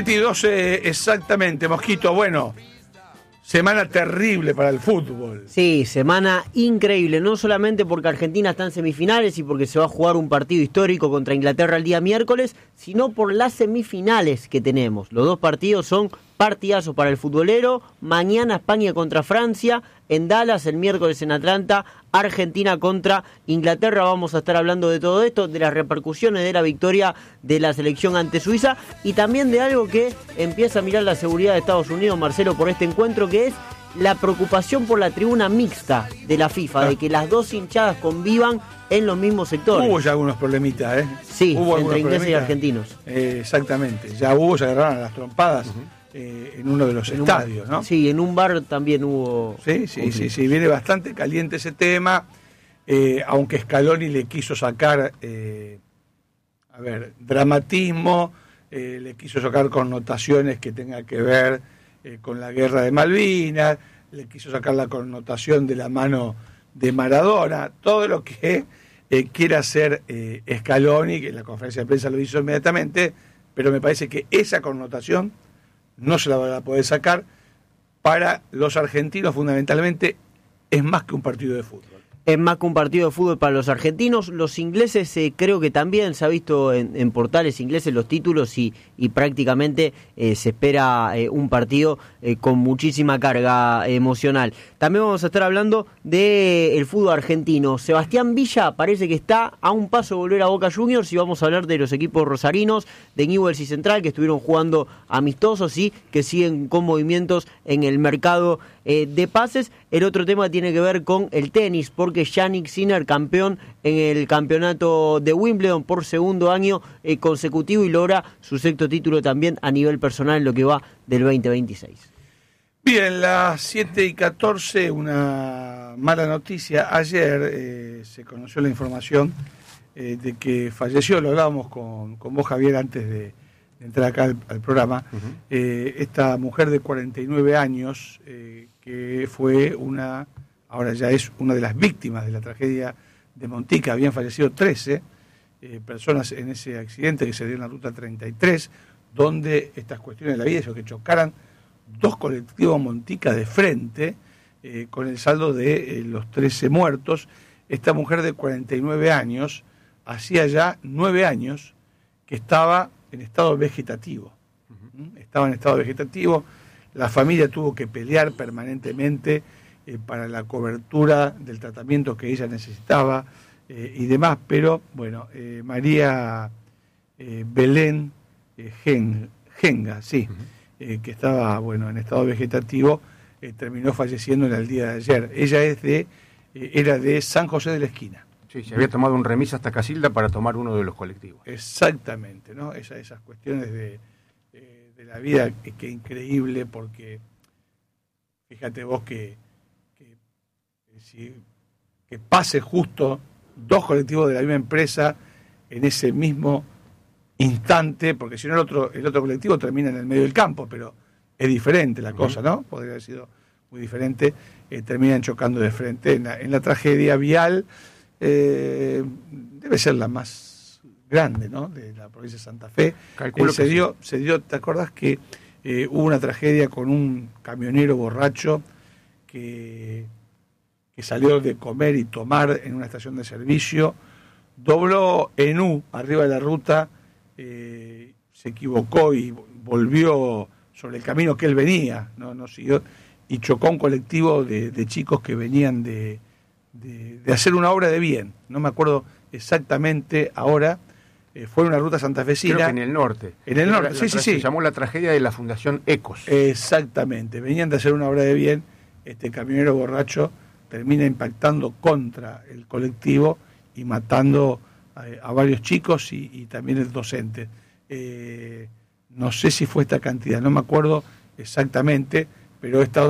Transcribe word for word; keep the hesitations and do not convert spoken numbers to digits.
siete y doce exactamente, Mosquito. Bueno, semana terrible para el fútbol. Sí, semana increíble, no solamente porque Argentina está en semifinales y porque se va a jugar un partido histórico contra Inglaterra el día miércoles, sino por las semifinales que tenemos. Los dos partidos son partidazos para el futbolero. Mañana España contra Francia, en Dallas, el miércoles en Atlanta, Argentina contra Inglaterra. Vamos a estar hablando de todo esto, de las repercusiones de la victoria de la selección ante Suiza y también de algo que empieza a mirar la seguridad de Estados Unidos, Marcelo, por este encuentro, que es la preocupación por la tribuna mixta de la FIFA, ah. de que las dos hinchadas convivan en los mismos sectores. Hubo ya algunos problemitas, ¿eh? Sí, hubo entre ingleses y argentinos. Eh, exactamente, ya hubo, se agarraron a las trompadas. Uh-huh. Eh, en uno de los en estadios, bar, ¿no? Sí, en un bar también hubo... Sí, sí, sí, sí, viene bastante caliente ese tema, eh, aunque Scaloni le quiso sacar, eh, a ver, dramatismo, eh, le quiso sacar connotaciones que tengan que ver eh, con la guerra de Malvinas, le quiso sacar la connotación de la mano de Maradona, todo lo que eh, quiera hacer eh, Scaloni, que en la conferencia de prensa lo hizo inmediatamente, pero me parece que esa connotación no se la van a poder sacar. Para los argentinos fundamentalmente es más que un partido de fútbol. Es más que un partido de fútbol para los argentinos. Los ingleses eh, creo que también se ha visto en, en portales ingleses los títulos y, y prácticamente eh, se espera eh, un partido eh, con muchísima carga emocional. También vamos a estar hablando del fútbol argentino. Sebastián Villa parece que está a un paso de volver a Boca Juniors y vamos a hablar de los equipos rosarinos, de Newell's y Central, que estuvieron jugando amistosos y que siguen con movimientos en el mercado eh, de pases. El otro tema tiene que ver con el tenis, porque Jannik Sinner, campeón en el campeonato de Wimbledon por segundo año eh, consecutivo y logra su sexto título también a nivel personal en lo que va del veinte veintiséis. Bien, las siete y catorce, una mala noticia. Ayer eh, se conoció la información eh, de que falleció, lo hablábamos con, con vos, Javier, antes de, de entrar acá al, al programa, uh-huh. eh, esta mujer de cuarenta y nueve años, eh, que fue una, ahora ya es una de las víctimas de la tragedia de Montica. Habían fallecido trece eh, personas en ese accidente que se dio en la ruta treinta y tres, donde estas cuestiones de la vida, eso que chocaran dos colectivos Montica de frente, eh, con el saldo de eh, los trece muertos. Esta mujer de cuarenta y nueve años, hacía ya nueve años que estaba en estado vegetativo. Uh-huh. Estaba en estado vegetativo, la familia tuvo que pelear permanentemente eh, para la cobertura del tratamiento que ella necesitaba eh, y demás, pero bueno, eh, María eh, Belén eh, Gen, Genga, sí. Uh-huh. Eh, que estaba bueno en estado vegetativo, eh, terminó falleciendo en el día de ayer. Ella es de eh, era de San José de la Esquina. Sí, se había tomado un remis hasta Casilda para tomar uno de los colectivos. Exactamente, ¿no? Esa, esas cuestiones de, eh, de la vida, que, que increíble, porque fíjate vos que, que, que, que pase justo dos colectivos de la misma empresa en ese mismo instante, porque si no el otro el otro colectivo termina en el medio del campo, pero es diferente la cosa, ¿no? Podría haber sido muy diferente. Eh, terminan chocando de frente en la, en la tragedia vial. Eh, debe ser la más grande, ¿no? De la provincia de Santa Fe. Calculo eh, se que dio sí. se dio ¿te acordás que eh, hubo una tragedia con un camionero borracho que que salió de comer y tomar en una estación de servicio, dobló en U arriba de la ruta, Eh, se equivocó y volvió sobre el camino que él venía, no, no siguió, y chocó un colectivo de, de chicos que venían de, de, de hacer una obra de bien, no me acuerdo exactamente ahora, eh, fue una ruta santafesina. Creo que en el norte. En el norte, la, sí, la, sí, se sí. Se llamó la tragedia de la Fundación Ecos. Exactamente, venían de hacer una obra de bien, este camionero borracho termina impactando contra el colectivo y matando a varios chicos y, y también el docente. Eh, no sé si fue esta cantidad, no me acuerdo exactamente, pero estas